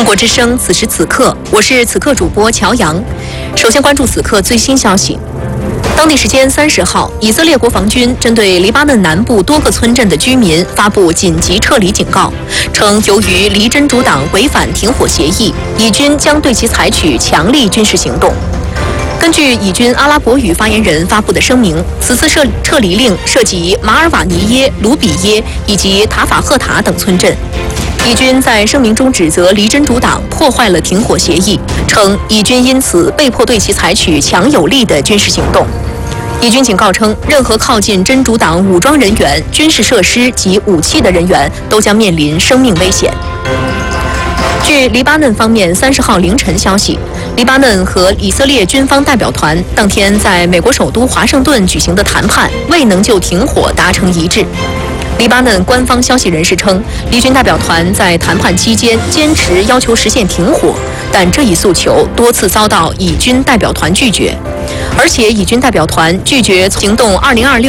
国之声，此时此刻，我是此刻主播乔阳。首先关注此刻最新消息。当地时间30号，以色列国防军针对黎巴嫩南部多个村镇的居民发布紧急撤离警告，称由于黎真主党违反停火协议，以军将对其采取强力军事行动。根据以军阿拉伯语发言人发布的声明，此次撤离令涉及马尔瓦尼耶、卢比耶以及塔法赫塔等村镇。以军在声明中指责黎真主党破坏了停火协议，称以军因此被迫对其采取强有力的军事行动。以军警告称，任何靠近真主党武装人员、军事设施及武器的人员都将面临生命危险。据黎巴嫩方面30号凌晨消息，黎巴嫩和以色列军方代表团当天在美国首都华盛顿举行的谈判未能就停火达成一致。黎巴嫩官方消息人士称，黎军代表团在谈判期间坚持要求实现停火，但这一诉求多次遭到以军代表团拒绝，而且以军代表团拒绝行动2026